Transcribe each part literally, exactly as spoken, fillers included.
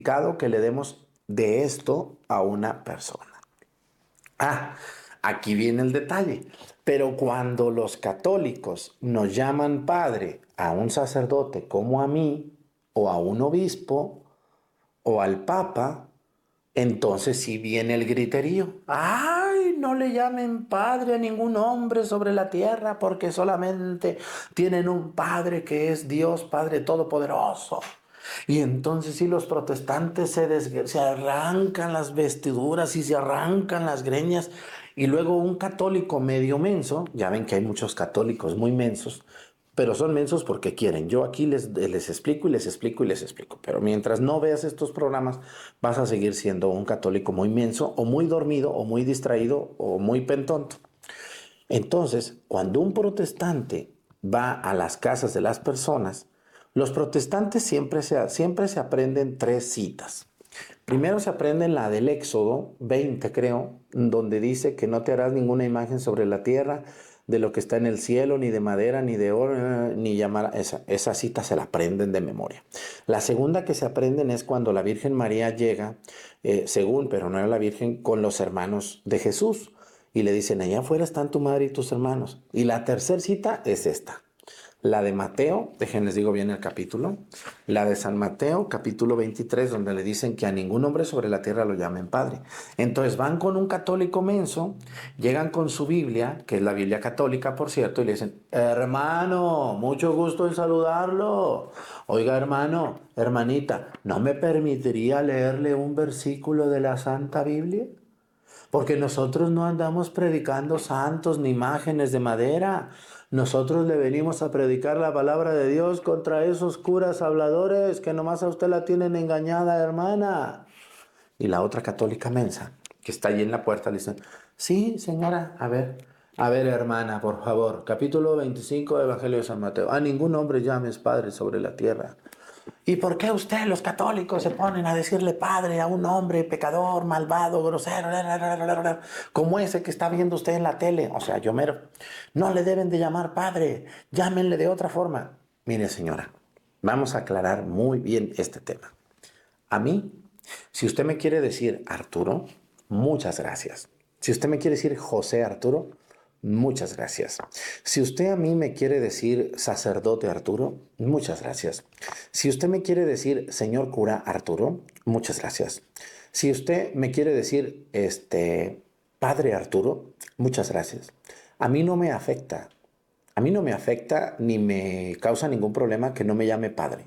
que le demos de esto a una persona. Ah, aquí viene el detalle. Pero cuando los católicos nos llaman padre a un sacerdote como a mí, o a un obispo, o al papa, entonces sí viene el griterío. ¡Ay! No le llamen padre a ningún hombre sobre la tierra porque solamente tienen un padre que es Dios, Padre Todopoderoso. Y entonces sí los protestantes se, desg- se arrancan las vestiduras y se arrancan las greñas. Y luego un católico medio menso, ya ven que hay muchos católicos muy mensos, pero son mensos porque quieren. Yo aquí les, les explico y les explico y les explico. Pero mientras no veas estos programas, vas a seguir siendo un católico muy menso o muy dormido o muy distraído o muy pentonto. Entonces, cuando un protestante va a las casas de las personas, los protestantes siempre se, siempre se aprenden tres citas. Primero se aprenden la del Éxodo veinte, creo, donde dice que no te harás ninguna imagen sobre la tierra de lo que está en el cielo, ni de madera, ni de oro, ni llamar. Esa, esa cita se la aprenden de memoria. La segunda que se aprenden es cuando la Virgen María llega, eh, según, pero no era la Virgen, con los hermanos de Jesús. Y le dicen, allá afuera están tu madre y tus hermanos. Y la tercera cita es esta. La de Mateo, déjenles digo bien el capítulo, la de San Mateo, capítulo veintitrés, donde le dicen que a ningún hombre sobre la tierra lo llamen padre. Entonces van con un católico menso, llegan con su Biblia, que es la Biblia católica, por cierto, y le dicen, hermano, mucho gusto en saludarlo. Oiga, hermano, hermanita, ¿no me permitiría leerle un versículo de la Santa Biblia? Porque nosotros no andamos predicando santos ni imágenes de madera. Nosotros le venimos a predicar la palabra de Dios contra esos curas habladores que nomás a usted la tienen engañada, hermana. Y la otra católica mensa, que está allí en la puerta, le dice, sí, señora, a ver, a ver, hermana, por favor, capítulo veinticinco del Evangelio de San Mateo. A ningún hombre llames padre sobre la tierra. ¿Y por qué usted, los católicos, se ponen a decirle padre a un hombre pecador, malvado, grosero, como ese que está viendo usted en la tele? O sea, yo mero. No le deben de llamar padre, llámenle de otra forma. Mire, señora, vamos a aclarar muy bien este tema. A mí, si usted me quiere decir Arturo, muchas gracias. Si usted me quiere decir José Arturo, muchas gracias. Si usted a mí me quiere decir sacerdote Arturo, muchas gracias. Si usted me quiere decir señor cura Arturo, muchas gracias. Si usted me quiere decir este padre Arturo, muchas gracias. A mí no me afecta. A mí no me afecta ni me causa ningún problema que no me llame padre.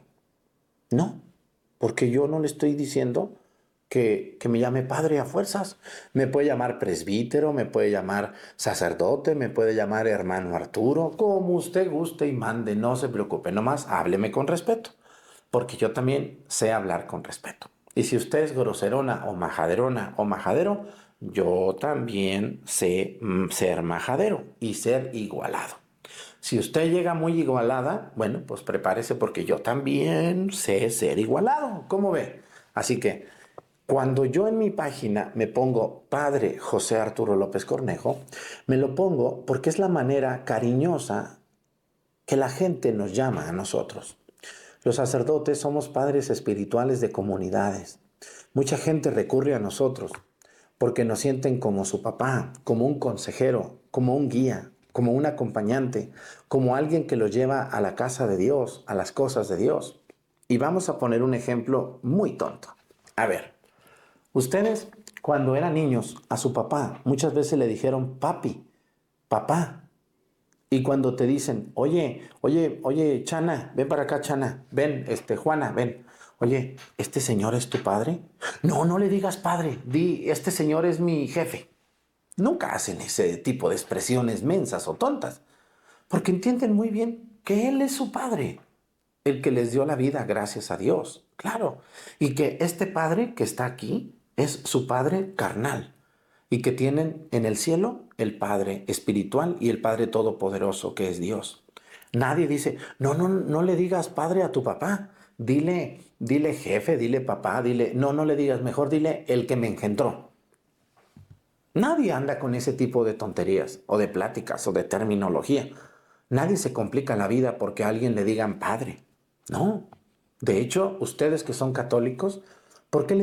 No, porque yo no le estoy diciendo que, que me llame padre a fuerzas. Me puede llamar presbítero, me puede llamar sacerdote, me puede llamar hermano Arturo, como usted guste y mande, no se preocupe, nomás hábleme con respeto, porque yo también sé hablar con respeto. Y si usted es groserona o majaderona o majadero, yo también sé mm, ser majadero y ser igualado. Si usted llega muy igualada, bueno, pues prepárese porque yo también sé ser igualado. ¿Cómo ve? Así que cuando yo en mi página me pongo Padre José Arturo López Cornejo, me lo pongo porque es la manera cariñosa que la gente nos llama a nosotros. Los sacerdotes somos padres espirituales de comunidades. Mucha gente recurre a nosotros porque nos sienten como su papá, como un consejero, como un guía, como un acompañante, como alguien que los lleva a la casa de Dios, a las cosas de Dios. Y vamos a poner un ejemplo muy tonto. A ver, ustedes cuando eran niños a su papá muchas veces le dijeron papi, papá. Y cuando te dicen, oye, oye, oye, Chana, ven para acá, Chana, ven, este, Juana, ven. Oye, ¿este señor es tu padre? No, no le digas padre, di, este señor es mi jefe. Nunca hacen ese tipo de expresiones mensas o tontas, porque entienden muy bien que Él es su padre, el que les dio la vida gracias a Dios, claro, y que este padre que está aquí es su padre carnal, y que tienen en el cielo el Padre espiritual y el Padre todopoderoso que es Dios. Nadie dice, no, no, no le digas padre a tu papá, dile, dile jefe, dile papá, dile, no, no le digas, mejor dile el que me engendró. Nadie anda con ese tipo de tonterías o de pláticas o de terminología. Nadie se complica la vida porque a alguien le digan padre. No. De hecho, ustedes que son católicos, ¿Por qué le